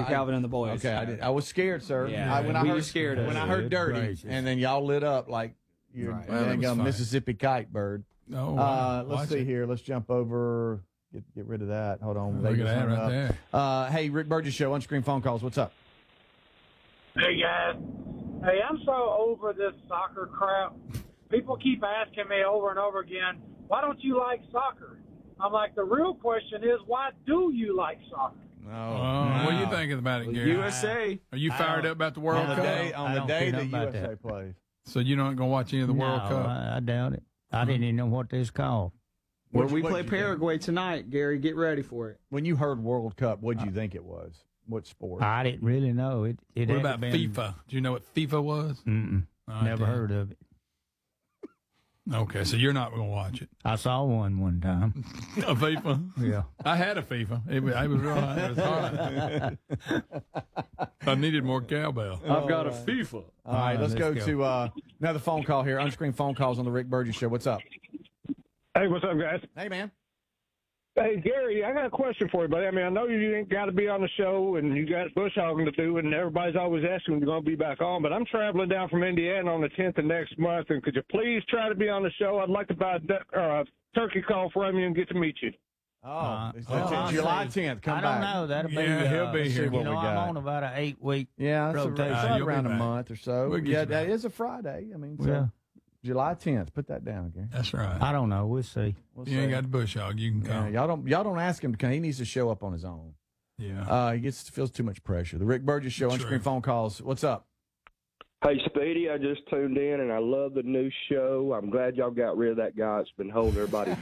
Calvin and the boys. Okay, I was scared, sir. Yeah, when I heard scared us. when I heard dirty, Gracious. and then y'all lit up like you're a Mississippi kite bird. Oh, wow. Let's see here. Let's jump over. Get rid of that. Hold on. Look at that right there. Hey, Rick Burgess Show, on-screen phone calls. What's up? Hey, guys. Hey, I'm so over this soccer crap. People keep asking me over and over again, why don't you like soccer? I'm like, the real question is, why do you like soccer? What are you thinking about it, Gary? USA. Are you fired up about the World Cup? On the day that USA plays. So you're not going to watch any of the World Cup? I doubt it. I didn't even know what this called. Well, we play Paraguay tonight, Gary. Get ready for it. When you heard World Cup, what did you think it was? What sport? I didn't really know. It What about FIFA? Do you know what FIFA was? Never heard of it. Okay, so you're not going to watch it. I saw one time. A FIFA? Yeah. I had a FIFA. It was real hard. I needed more cowbell. I've got a FIFA. All right, let's go to another phone call here. On-screen phone calls on the Rick Burgess Show. What's up? Hey, what's up, guys? Hey, man. Hey, Gary, I got a question for you, buddy. I mean, I know you ain't got to be on the show, and you got bush hogging to do, and everybody's always asking when you're going to be back on, but I'm traveling down from Indiana on the 10th of next month, and could you please try to be on the show? I'd like to buy a turkey call from you and get to meet you. July 10th. Come back. I don't know. That'll be. He'll be here. What we got. I'm on about an 8-week. Yeah, rotation. it's right around a month or so. We'll Yeah, that is a Friday. I mean, so July 10th. Put that down, Gary. That's right. I don't know. We'll see. You ain't got the bush hog. You can come. Y'all don't ask him to come. He needs to show up on his own. Yeah. He feels too much pressure. The Rick Burgess Show, on-screen phone calls. What's up? Hey, Speedy, I just tuned in, and I love the new show. I'm glad y'all got rid of that guy that's been holding everybody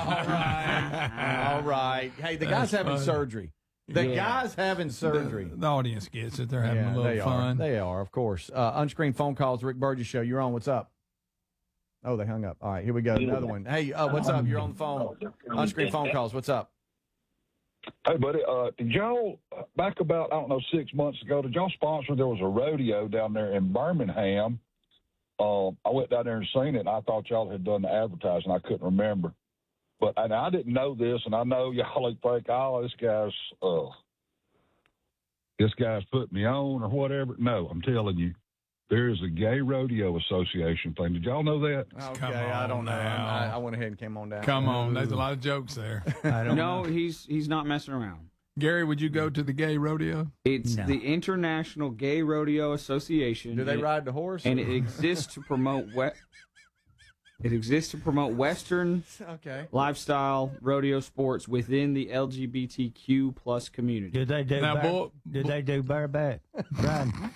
back. All right. Hey, the guy's having surgery. The guy's having surgery. The audience gets it. They're having a little fun. They are, of course. On-screen phone calls, Rick Burgess Show. You're on. What's up? Oh, they hung up. All right, here we go. Another one. Hey, what's up? You're on the phone. On-screen phone calls. What's up? Hey, buddy, did y'all, back about, 6 months ago, did y'all sponsor, there was a rodeo down there in Birmingham. I went down there and seen it, and I thought y'all had done the advertising. I couldn't remember. And I didn't know this, and I know y'all think, this guy's putting me on or whatever. No, I'm telling you. There's a gay rodeo association thing. Did y'all know that? Okay, I don't know. I went ahead and came on down. Come on, there's a lot of jokes there. No, he's not messing around. Gary, would you go to the gay rodeo? It's the International Gay Rodeo Association. Do they ride the horse? And it exists to promote Western lifestyle rodeo sports within the LGBTQ plus community. Did they do bareback riding?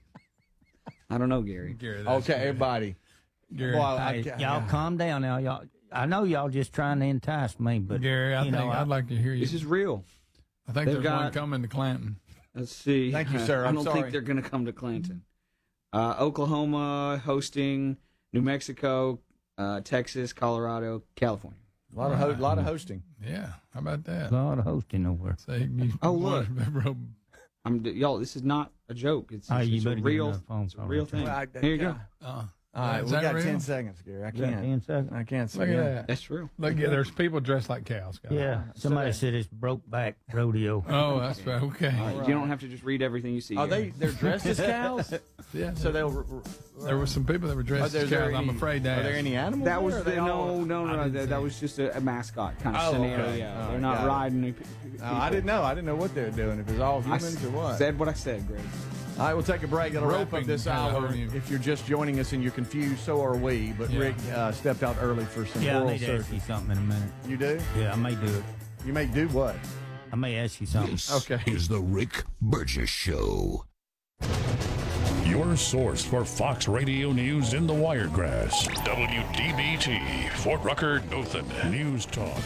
I don't know, Gary. Okay, everybody. Gary, y'all calm down now. Y'all, I know y'all just trying to entice me, but Gary, I'd like to hear you. This is real. I think there's one coming to Clanton. Let's see. Thank you, sir. I don't think they're going to come to Clanton. Oklahoma hosting, New Mexico, Texas, Colorado, California. A lot of hosting. Yeah, how about that? A lot of hosting over. Look. Y'all, this is not a joke. It's a real thing. Here you go. All right, we got 10 seconds, Gary. I can't. 10 seconds. I can't say Look at that. That's true. Look, there's people dressed like cows. Yeah, somebody said it's Brokeback Rodeo. Oh, that's right. Okay. You don't have to just read everything you see. They're dressed as cows? Yeah. So there were some people that were dressed as cows. I'm afraid to ask. Are there any animals? That was no. That was just a mascot kind of scenario. Okay. Yeah, they're not riding. I didn't know. I didn't know what they were doing. If it was all humans or what. Said what I said, Greg. All right, we'll take a break. That'll wrap up this hour. If you're just joining us and you're confused, so are we. But Rick stepped out early for some oral I need to ask you something in a minute. You do? Yeah, I may do it. You may do what? I may ask you something. This is the Rick Burgess Show. Your source for Fox Radio News in the Wiregrass. WDBT, Fort Rucker, Dothan. News Talk.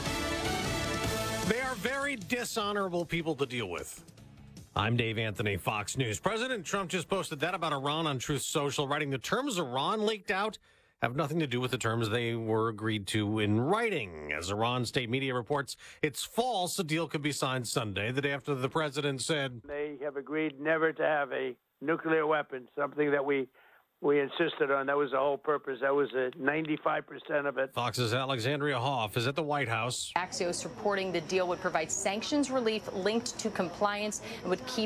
They are very dishonorable people to deal with. I'm Dave Anthony, Fox News. President Trump just posted that about Iran on Truth Social, writing the terms Iran leaked out have nothing to do with the terms they were agreed to in writing. As Iran state media reports, it's false. A deal could be signed Sunday, the day after the president said They have agreed never to have a nuclear weapon, something that we insisted on. That was the whole purpose. That was 95% of it. Fox's Alexandria Hoff is at the White House. Axios reporting the deal would provide sanctions relief linked to compliance and would keep